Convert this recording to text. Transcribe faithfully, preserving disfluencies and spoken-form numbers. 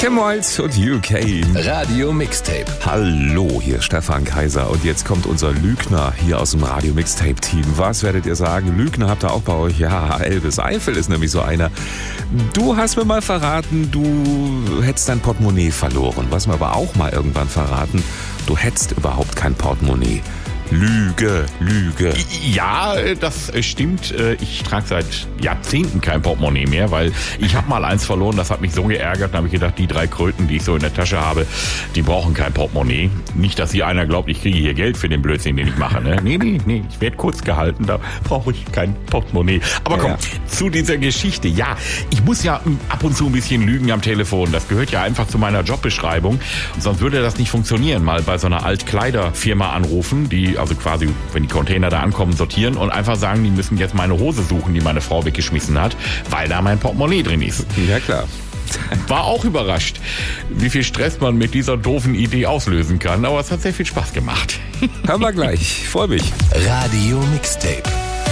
Kim Wilde und U K. Radio Mixtape. Hallo, hier ist Stefan Kaiser und jetzt kommt unser Lügner hier aus dem Radio Mixtape Team. Was werdet ihr sagen? Lügner habt ihr auch bei euch? Ja, Elvis Eifel ist nämlich so einer. Du hast mir mal verraten, du hättest dein Portemonnaie verloren. Was mir aber auch mal irgendwann verraten, du hättest überhaupt kein Portemonnaie. Lüge, Lüge. Ja, das stimmt. Ich trage seit Jahrzehnten kein Portemonnaie mehr, weil ich habe mal eins verloren, das hat mich so geärgert. Da habe ich gedacht, die drei Kröten, die ich so in der Tasche habe, die brauchen kein Portemonnaie. Nicht, dass hier einer glaubt, ich kriege hier Geld für den Blödsinn, den ich mache. Ne? Nee, nee, nee, ich werde kurz gehalten, da brauche ich kein Portemonnaie. Aber komm, ja. zu dieser Geschichte. Ja, ich muss ja ab und zu ein bisschen lügen am Telefon. Das gehört ja einfach zu meiner Jobbeschreibung. Sonst würde das nicht funktionieren. Mal bei so einer Altkleiderfirma anrufen, die also quasi, wenn die Container da ankommen, sortieren und einfach sagen, die müssen jetzt meine Hose suchen, die meine Frau weggeschmissen hat, weil da mein Portemonnaie drin ist. Ja, klar. War auch überrascht, wie viel Stress man mit dieser doofen Idee auslösen kann, aber es hat sehr viel Spaß gemacht. Hören wir gleich. Ich freue mich. Radio Mixtape.